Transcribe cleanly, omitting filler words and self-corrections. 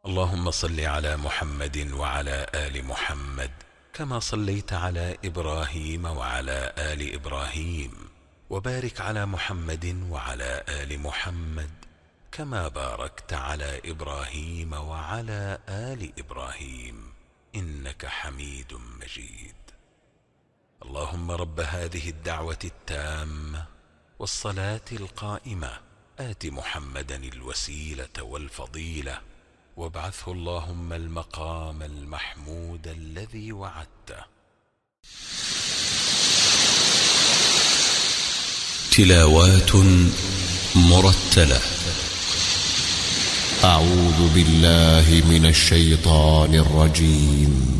اللهم صل على محمد وعلى آل محمد كما صليت على إبراهيم وعلى آل إبراهيم، وبارك على محمد وعلى آل محمد كما باركت على إبراهيم وعلى آل إبراهيم إنك حميد مجيد. اللهم رب هذه الدعوة التامة والصلاة القائمة آت محمدا الوسيلة والفضيلة وابعثه اللهم المقام المحمود الذي وعدته. تلاوات مرتلة. أعوذ بالله من الشيطان الرجيم.